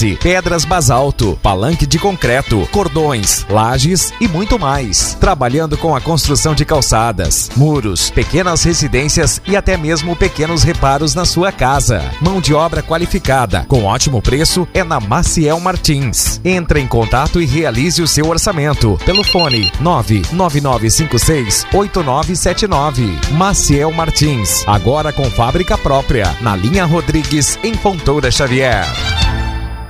gesso, pedras basalto, palanque de concreto, cordões, lajes e muito mais. Trabalhando com a construção de calçadas, muros, pequenas residências e até mesmo pequenos reparos na sua casa. Mão de obra qualificada, com ótimo preço, é na Maciel Martins. Entre em contato e realize o seu orçamento pelo fone 99956-8979. Maciel Martins, agora com fábrica própria, na linha Rodrigues, em Fontoura Xavier.